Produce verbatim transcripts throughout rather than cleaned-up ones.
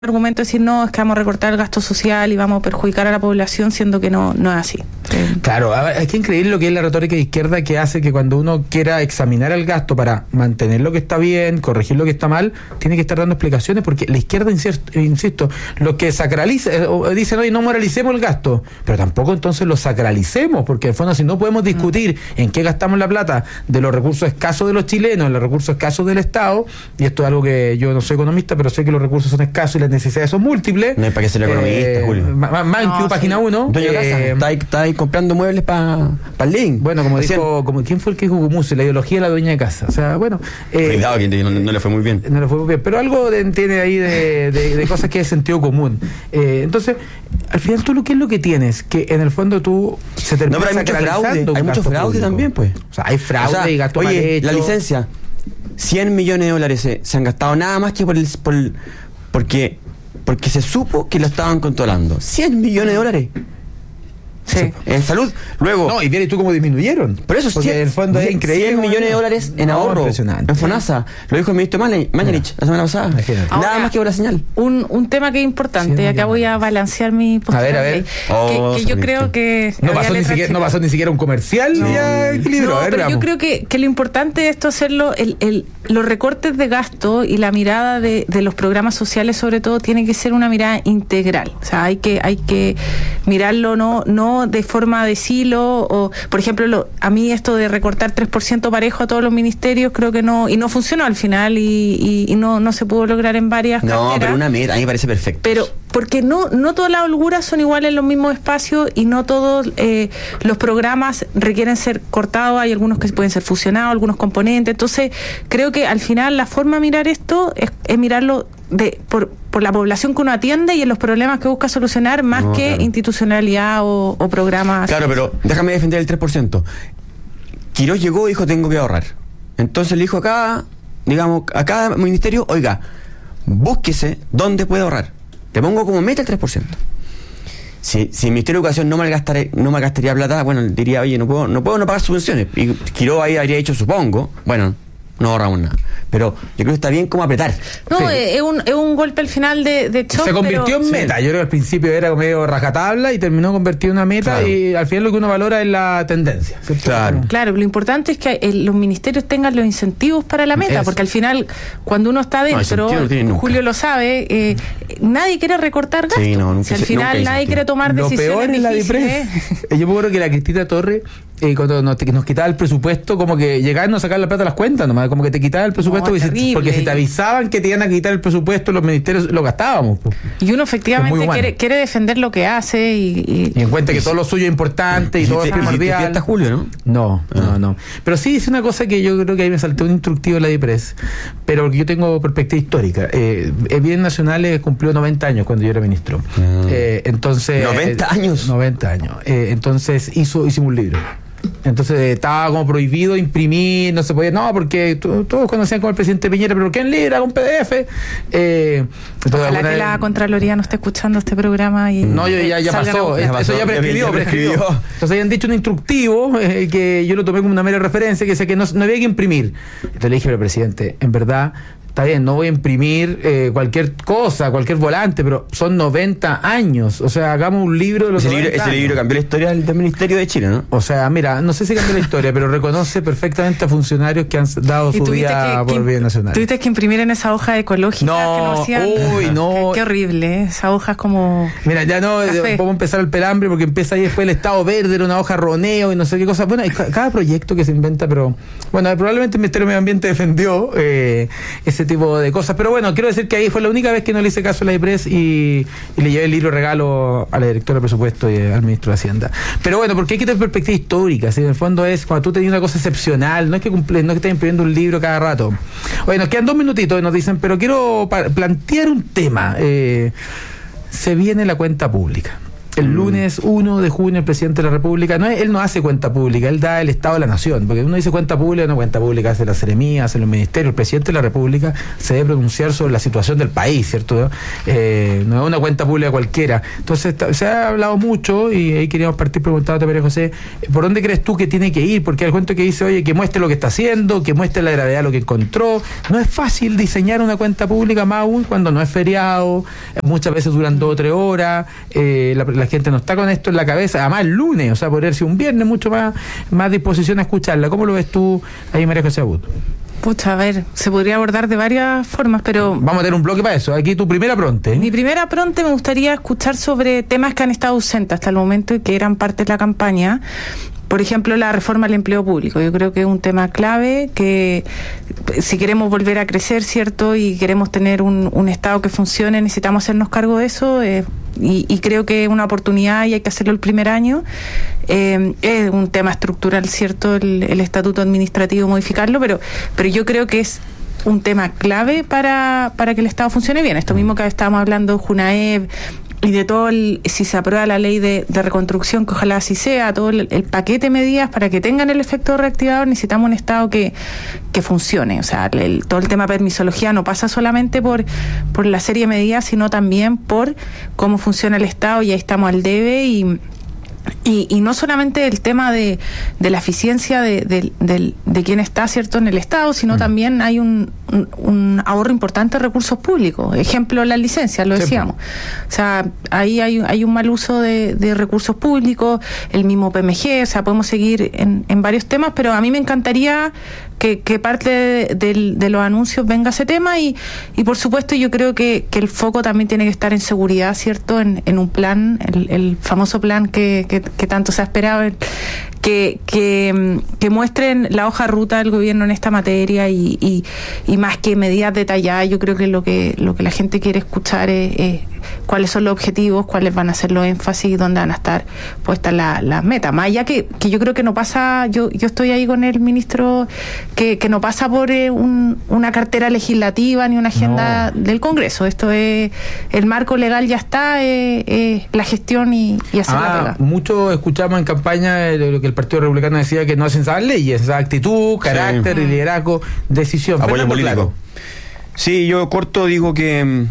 argumento de decir no, es que vamos a recortar el gasto social y vamos a perjudicar a la población, siendo que no, no es así. Sí. Claro, es que increíble lo que es la retórica de izquierda, que hace que cuando uno quiera examinar el gasto para mantener lo que está bien, corregir lo que está mal, tiene que estar dando explicaciones, porque la izquierda, insisto, insisto lo que sacraliza, eh, dicen hoy no moralicemos el gasto, pero tampoco entonces lo sacralicemos, porque en el fondo si no podemos discutir mm. en qué gastamos la plata de los recursos escasos de los chilenos, los recursos escasos del Estado, y esto es algo que yo no soy economista, pero sé que los recursos son escasos y las necesidades son múltiples. No es para que sea el economista, eh, Julio. Más, más no, en que página uno. Doña Casa, eh, está, ahí, está ahí comprando muebles para pa el link. Bueno, como Decían, dijo, como, ¿quién fue el que dijo Gumuse? La ideología de la dueña de casa. O sea, bueno. Eh, Cuidado, que no, no le fue muy bien. No le fue muy bien, pero algo de, tiene ahí de, de, de cosas que es sentido común. Eh, entonces, al final, ¿tú lo qué es lo que tienes? Que en el fondo tú se termina no, pero hay mucho fraude. Hay mucho fraude público. También, pues. O sea, hay fraude o sea, y gasto oye, mal hecho. La licencia, cien millones de dólares se, se han gastado nada más que por el, por el porque porque se supo que lo estaban controlando. cien millones de dólares. Sí. En salud, luego. No, y bien, ¿y tú cómo disminuyeron? Pero eso porque cien, en el fondo es increíble. cien millones de dólares en ahorro. Impresionante. En FONASA. Lo dijo el ministro Mañanich la semana pasada. Imagínate. Nada Ahora, más que por la señal. Un, un tema que es importante, sí, acá voy a balancear mi postura. A ver, a ver. Oh, que, que yo creo que. No pasó, ni siquiera, no pasó ni siquiera un comercial. No, ya equilibrio. No, a ver, pero vamos. yo creo que, que lo importante es esto hacerlo. El, el, los recortes de gasto y la mirada de, de los programas sociales, sobre todo, tiene que ser una mirada integral. O sea, hay que, hay que mirarlo no, no de forma de silo, o por ejemplo lo, a mí esto de recortar tres por ciento parejo a todos los ministerios creo que no, y no funcionó al final y, y, y no, no se pudo lograr en varias no, carteras. No, pero una meta, a mí me parece perfecto. Pero porque no, no todas las holguras son iguales en los mismos espacios y no todos eh, los programas requieren ser cortados, hay algunos que pueden ser fusionados, algunos componentes, entonces creo que al final la forma de mirar esto es, es mirarlo de por, por la población que uno atiende y en los problemas que busca solucionar, más no, que claro. institucionalidad o, o programas. Claro, pero déjame defender el tres por ciento. Quirós llegó y dijo tengo que ahorrar. Entonces le dijo acá, digamos, a cada ministerio, oiga, búsquese dónde puede ahorrar. Te pongo como meta el tres por ciento. Si, si el Ministerio de Educación no malgastaría, no malgastaría plata, bueno, diría, oye, no puedo no puedo no pagar subvenciones. Y Quirós ahí habría dicho, supongo, bueno, no ahorramos nada. Pero yo creo que está bien como apretar. No, sí. es, un, es un golpe al final de, de shock. Se convirtió pero, en meta. Sí. Yo creo que al principio era medio rajatabla y terminó convertido en una meta, claro. Y al final lo que uno valora es la tendencia. ¿Cierto? Claro. Claro, lo importante es que el, los ministerios tengan los incentivos para la meta, es. Porque al final, cuando uno está dentro, no, Julio lo sabe, eh, nadie quiere recortar gastos. Sí, no, nunca, si al final nadie sentido. quiere tomar lo decisiones peor es la difíciles. Yo me acuerdo que la Cristina Torres, eh, cuando nos, nos quitaba el presupuesto, como que llegaban a no sacar la plata a las cuentas nomás, como que te quitaba el presupuesto. No, porque, porque si te avisaban que te iban a quitar el presupuesto, los ministerios lo gastábamos. Pues. Y uno efectivamente quiere, quiere defender lo que hace y, y, y encuentra que todo lo suyo es importante y, y todo es primordial. ¿Hasta julio, no? No, ah. no, no. Pero sí dice una cosa que yo creo que ahí me saltó un instructivo en la DIPRES, pero yo tengo perspectiva histórica. Eh, el Bien Nacional eh, cumplió noventa años cuando yo era ministro. Ah. Eh, entonces ¿noventa años? noventa años. Eh, entonces hizo, hicimos un libro. Entonces eh, estaba como prohibido imprimir, no se podía, no, porque t- todos conocían como el presidente Piñera, pero ¿quién libra con P D F? Eh, Ojalá que vez... la Contraloría no esté escuchando este programa y no, yo, ya, ya, pasó, ya pasó, eso ya prescribió, ya prescribió. prescribió. Entonces habían dicho un instructivo eh, que yo lo tomé como una mera referencia, que decía que no, no había que imprimir. Entonces le dije, pero presidente, en verdad está bien, no voy a imprimir eh, cualquier cosa, cualquier volante, pero son noventa años. O sea, hagamos un libro de los ese libro, ese libro cambió la historia del, del Ministerio de Chile, ¿no? O sea, mira, no sé si cambió la historia, pero reconoce perfectamente a funcionarios que han dado su vida que, por que, Bien Nacional. Tuviste que imprimir en esa hoja ecológica no, que no hacían. Uy, no. Qué, qué horrible, ¿eh? Esa hoja es como. Mira, ya no, café. Vamos a empezar el pelambre porque empieza ahí después el Estado Verde, era una hoja roneo y no sé qué cosa. Bueno, hay cada proyecto que se inventa, pero bueno, probablemente el Ministerio de Medio Ambiente defendió eh, ese tipo de cosas. Pero bueno, quiero decir que ahí fue la única vez que no le hice caso a la DIPRES y, y le llevé el libro regalo a la directora de presupuesto y al ministro de Hacienda. Pero bueno, porque hay que tener perspectiva histórica, ¿sí? En el fondo es cuando tú tenías una cosa excepcional, no es que cumple, no es que estés imprimiendo un libro cada rato. Oye, nos quedan dos minutitos y nos dicen, pero quiero pa- plantear un tema. Eh, se viene la cuenta pública. El lunes uno de junio el presidente de la República, no es, él no hace cuenta pública, él da el Estado de la Nación, porque uno dice cuenta pública, no cuenta pública hace la Seremía, hace los ministerios, el presidente de la República se debe pronunciar sobre la situación del país, ¿cierto? Eh, no es una cuenta pública cualquiera. Entonces se ha hablado mucho y ahí queríamos partir preguntándote, María José, ¿por dónde crees tú que tiene que ir? Porque hay cuento que dice, oye, que muestre lo que está haciendo, que muestre la gravedad de lo que encontró. No es fácil diseñar una cuenta pública, más aún cuando no es feriado, muchas veces duran dos o tres horas, eh, la, la gente no está con esto en la cabeza, además el lunes, o sea, podría ser un viernes, mucho más, más disposición a escucharla. ¿Cómo lo ves tú ahí, María José Abud? Pucha, a ver, se podría abordar de varias formas, pero... Vamos a tener un bloque para eso. Aquí tu primera pronte. ¿eh? Mi primera pronte me gustaría escuchar sobre temas que han estado ausentes hasta el momento y que eran parte de la campaña. Por ejemplo, la reforma al empleo público. Yo creo que es un tema clave que si queremos volver a crecer, ¿cierto? Y queremos tener un, un Estado que funcione, necesitamos hacernos cargo de eso. Eh, y, y creo que es una oportunidad y hay que hacerlo el primer año. Eh, es un tema estructural, ¿cierto? El, el estatuto administrativo, modificarlo, pero, pero yo creo que es un tema clave para, para que el Estado funcione bien. Esto mismo que estábamos hablando, Junaev, y de todo, el, si se aprueba la ley de, de reconstrucción, que ojalá así sea, todo el, el paquete de medidas para que tengan el efecto reactivador, necesitamos un Estado que, que funcione. O sea, el, todo el tema de permisología no pasa solamente por, por la serie de medidas, sino también por cómo funciona el Estado, y ahí estamos al debe. y Y, y no solamente el tema de, de la eficiencia de, de, de, de quien está, ¿cierto?, en el Estado, sino mm. también hay un, un, un ahorro importante de recursos públicos. Ejemplo, las licencias, lo decíamos. Sí. O sea, ahí hay, hay un mal uso de, de recursos públicos, el mismo P M G, o sea, podemos seguir en, en varios temas, pero a mí me encantaría que, que parte de, de, de los anuncios venga ese tema y, y por supuesto yo creo que, que el foco también tiene que estar en seguridad, ¿cierto?, en, en un plan, el, el famoso plan que, que, que tanto se ha esperado, que, que, que muestren la hoja de ruta del gobierno en esta materia y, y, y más que medidas detalladas, yo creo que lo que lo que la gente quiere escuchar es, es cuáles son los objetivos, cuáles van a ser los énfasis, dónde van a estar puestas las la metas. Más allá que, que yo creo que no pasa, yo yo estoy ahí con el ministro, que, que no pasa por eh, un, una cartera legislativa ni una agenda no. del Congreso. Esto es, el marco legal ya está, eh, eh, la gestión y, y hacer ah, la pega. Mucho escuchamos en campaña lo que el Partido Republicano decía, que no hacen esas leyes, esa actitud, carácter, sí. liderazgo, decisión. Apoyo político. Claro. Sí, yo corto digo que,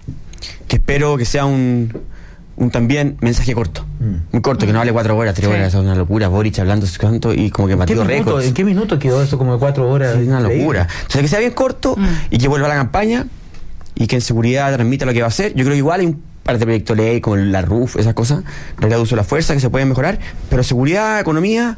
que espero que sea un, un también mensaje corto. Mm. Muy corto, mm. que no hable cuatro horas, tres sí. horas, eso es una locura. Boric hablando tanto y como que batió récords. ¿En qué minuto quedó eso como de cuatro horas? Es una locura. O sea, que sea bien corto mm. y que vuelva a la campaña y que en seguridad transmita lo que va a hacer. Yo creo que igual hay un par de proyectos de ley como la R U F, esas cosas, regla de uso de la fuerza que se pueden mejorar, pero seguridad, economía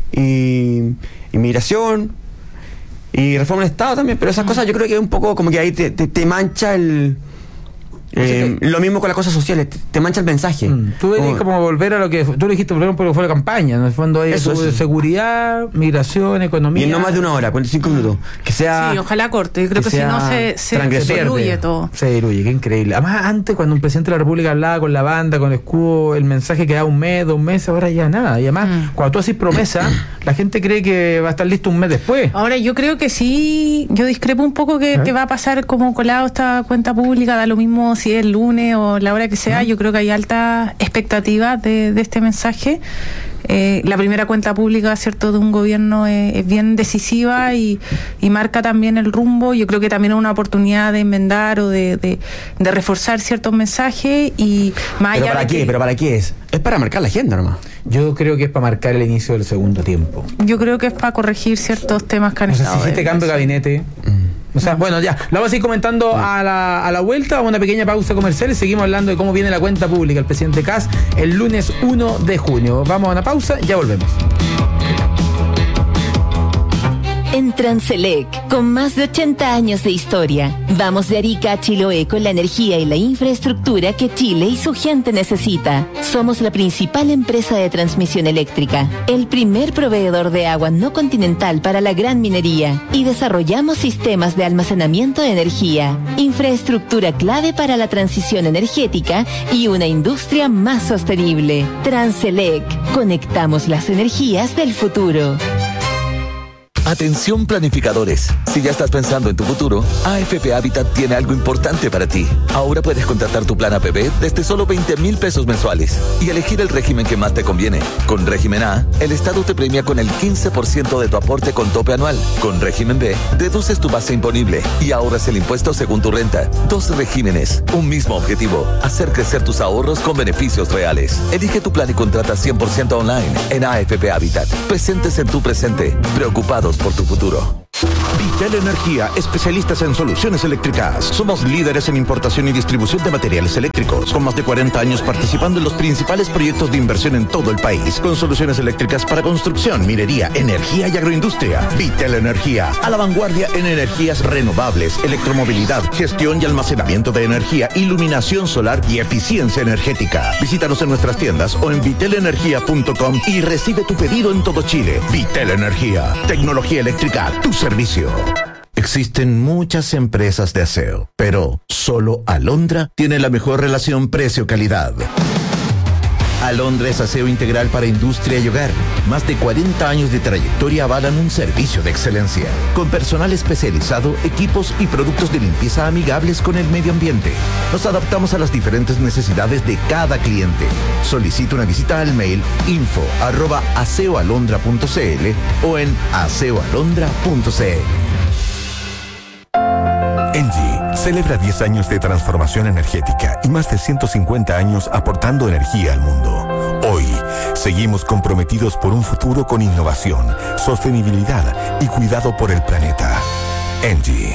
y inmigración y reforma del Estado también, pero esas mm. cosas yo creo que es un poco como que ahí te, te, te mancha el... Eh, sí, lo mismo con las cosas sociales, te, te mancha el mensaje. Mm. Tú dices como, como volver a lo que tú le dijiste, volver porque fue la campaña. En el fondo hay eso, eso. seguridad, migración, economía. Y no más de una hora, cuarenta y cinco mm. minutos. Que sea. Sí, ojalá corte. Yo creo que, que si no se, se, se diluye todo. Se diluye, qué increíble. Además, antes, cuando un presidente de la República hablaba con la banda, con el escudo, el mensaje quedaba un mes, dos meses, ahora ya nada. Y además, mm. cuando tú haces promesa, la gente cree que va a estar listo un mes después. Ahora, yo creo que sí, yo discrepo un poco que, ¿Eh? que va a pasar como colado esta cuenta pública, da lo mismo si es el lunes o la hora que sea. Yo creo que hay altas expectativas de, de este mensaje. Eh, la primera cuenta pública, cierto, de un gobierno es, es bien decisiva y, y marca también el rumbo. Yo creo que también es una oportunidad de enmendar o de, de, de reforzar ciertos mensajes y más ¿Pero allá para de qué? que, ¿Pero para qué es? Es para marcar la agenda nomás. Yo creo que es para marcar el inicio del segundo tiempo. Yo creo que es para corregir ciertos temas que han o sea, estado. Si este cambio de gabinete. Mm. O sea, bueno, ya, lo vamos a ir comentando a la, a la vuelta, vamos a una pequeña pausa comercial y seguimos hablando de cómo viene la cuenta pública el presidente Kast el lunes uno de junio. Vamos a una pausa, ya volvemos. En Transelec, con más de ochenta años de historia, vamos de Arica a Chiloé con la energía y la infraestructura que Chile y su gente necesita. Somos la principal empresa de transmisión eléctrica, el primer proveedor de agua no continental para la gran minería y desarrollamos sistemas de almacenamiento de energía, infraestructura clave para la transición energética y una industria más sostenible. Transelec, conectamos las energías del futuro. Atención planificadores, si ya estás pensando en tu futuro, A F P Habitat tiene algo importante para ti. Ahora puedes contratar tu plan A P B desde solo veinte mil pesos mensuales y elegir el régimen que más te conviene. Con régimen A, el Estado te premia con el quince por ciento de tu aporte con tope anual. Con régimen B, deduces tu base imponible y ahorras el impuesto según tu renta. Dos regímenes, un mismo objetivo, hacer crecer tus ahorros con beneficios reales. Elige tu plan y contrata cien por ciento online en A F P Habitat. Presentes en tu presente, preocupados por tu futuro. Vitel Energía, especialistas en soluciones eléctricas. Somos líderes en importación y distribución de materiales eléctricos, con más de cuarenta años participando en los principales proyectos de inversión en todo el país, con soluciones eléctricas para construcción, minería, energía y agroindustria. Vitel Energía, a la vanguardia en energías renovables, electromovilidad, gestión y almacenamiento de energía, iluminación solar y eficiencia energética. Visítanos en nuestras tiendas o en vitel energía punto com y recibe tu pedido en todo Chile. Vitel Energía, tecnología eléctrica a tu servicio. Existen muchas empresas de aseo, pero solo Alondra tiene la mejor relación precio-calidad. Alondra es aseo integral para industria y hogar. Más de cuarenta años de trayectoria avalan un servicio de excelencia, con personal especializado, equipos y productos de limpieza amigables con el medio ambiente. Nos adaptamos a las diferentes necesidades de cada cliente. Solicita una visita al mail info arroba aseoalondra punto cl o en aseoalondra punto cl. Engie celebra diez años de transformación energética y más de ciento cincuenta años aportando energía al mundo. Hoy, seguimos comprometidos por un futuro con innovación, sostenibilidad y cuidado por el planeta. Engie.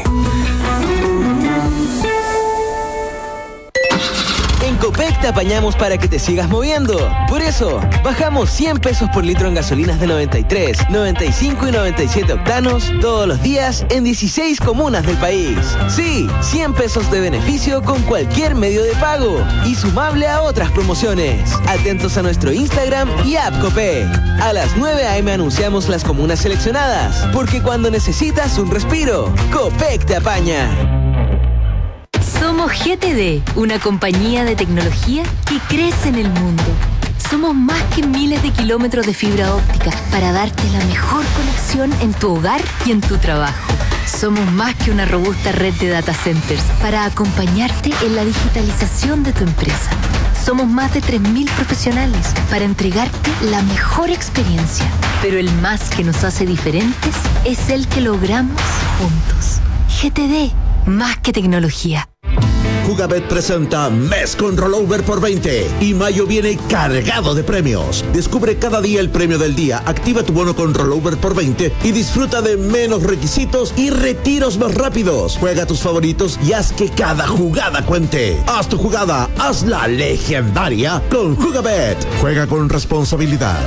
En Copec te apañamos para que te sigas moviendo. Por eso, bajamos cien pesos por litro en gasolinas de noventa y tres, noventa y cinco y noventa y siete octanos todos los días en dieciséis comunas del país. Sí, cien pesos de beneficio con cualquier medio de pago y sumable a otras promociones. Atentos a nuestro Instagram y app Copec. A las nueve a eme anunciamos las comunas seleccionadas, porque cuando necesitas un respiro, Copec te apaña. Somos G T D, una compañía de tecnología que crece en el mundo. Somos más que miles de kilómetros de fibra óptica para darte la mejor conexión en tu hogar y en tu trabajo. Somos más que una robusta red de data centers para acompañarte en la digitalización de tu empresa. Somos más de tres mil profesionales para entregarte la mejor experiencia. Pero el más que nos hace diferentes es el que logramos juntos. G T D, más que tecnología. Jugabet presenta Mes con Rollover por veinte y mayo viene cargado de premios. Descubre cada día el premio del día, activa tu bono con Rollover por veinte y disfruta de menos requisitos y retiros más rápidos. Juega tus favoritos y haz que cada jugada cuente. Haz tu jugada, hazla legendaria con Jugabet. Juega con responsabilidad.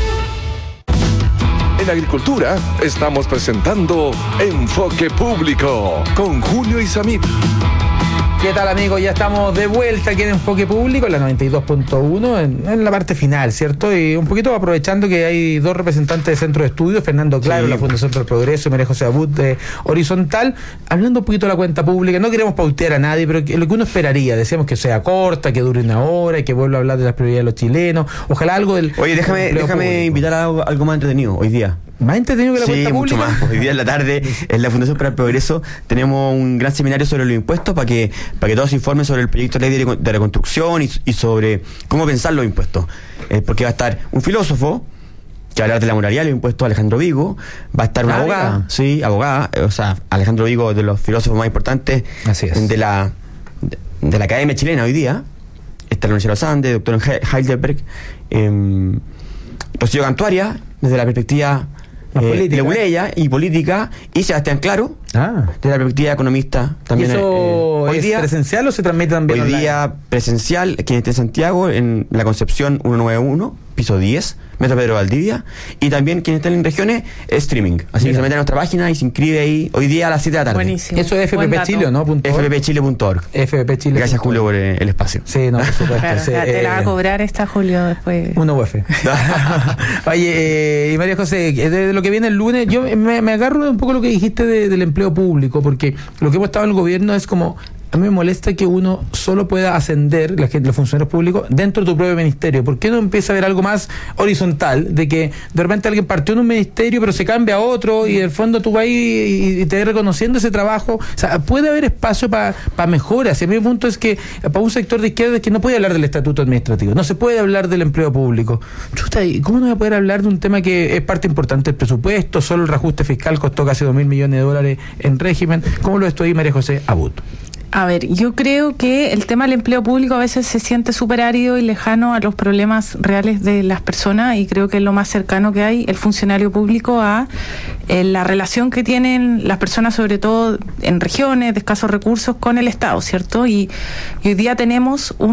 En Agricultura estamos presentando Enfoque Público con Julio Isamit. ¿Qué tal, amigos? Ya estamos de vuelta aquí en Enfoque Público, en la noventa y dos punto uno, en, en la parte final, ¿cierto? Y un poquito aprovechando que hay dos representantes de Centro de Estudios, Fernando Claro, sí, la Fundación del Progreso, y María José Abud de Horizontal, hablando un poquito de la cuenta pública. No queremos pautear a nadie, pero que, lo que uno esperaría, decíamos que sea corta, que dure una hora, y que vuelva a hablar de las prioridades de los chilenos. Ojalá algo del... Oye, déjame, déjame invitar a algo, algo más entretenido hoy día. ¿Más entretenido que la sí, cuenta mucho pública? más. Hoy día en la tarde, en la Fundación para el Progreso, tenemos un gran seminario sobre los impuestos para que para que todos se informen sobre el proyecto de ley de, de reconstrucción y, y sobre cómo pensar los impuestos. Eh, porque va a estar un filósofo que va a hablar de la moralidad de los impuestos, Alejandro Vigo, va a estar una ah, abogada, mira. sí, abogada, o sea, Alejandro Vigo, de los filósofos más importantes Así es. de la de, de la Academia Chilena hoy día. Está la Universidad de los Andes, doctor en Heidelberg, eh, Rocío Cantuaria, desde la perspectiva Eh, Leguleya y política, y Sebastián Claro, ah. desde la perspectiva economista también. ¿Y eso eh, hoy es día, presencial o se transmite también hoy online? día presencial, quien esté en Santiago, en la Concepción ciento noventa y uno, piso diez, Metro Pedro Valdivia, y también quien esté en regiones, streaming. Así Mira. que se mete a nuestra página y se inscribe ahí hoy día a las siete de la tarde. Buenísimo. Eso es F P P Chile, ¿no? F P P Chile punto org. F P P Chile. Gracias, Julio, por el espacio. Sí, no, por supuesto. Claro, sí, te eh, la va a cobrar esta, Julio, después. Uno U F. Oye, eh, y María José, de lo que viene el lunes, yo me, me agarro un poco lo que dijiste de, del empleo público, porque lo que hemos estado en el gobierno es como a mí me molesta que uno solo pueda ascender, la gente, los funcionarios públicos, dentro de tu propio ministerio. ¿Por qué no empieza a haber algo más horizontal? De que de repente alguien partió en un ministerio, pero se cambia a otro, y en el fondo tú vas y, y te vas reconociendo ese trabajo. O sea, puede haber espacio para pa mejoras. Y a mi punto es que para un sector de izquierda es que no puede hablar del estatuto administrativo, no se puede hablar del empleo público. Chuta, ¿cómo no voy a poder hablar de un tema que es parte importante del presupuesto? Solo el reajuste fiscal costó casi dos mil millones de dólares en régimen. ¿Cómo lo estoy, María José Abud? A ver, yo creo que el tema del empleo público a veces se siente súper árido y lejano a los problemas reales de las personas, y creo que es lo más cercano que hay el funcionario público a eh, la relación que tienen las personas, sobre todo en regiones de escasos recursos, con el Estado, ¿cierto? Y, y hoy día tenemos un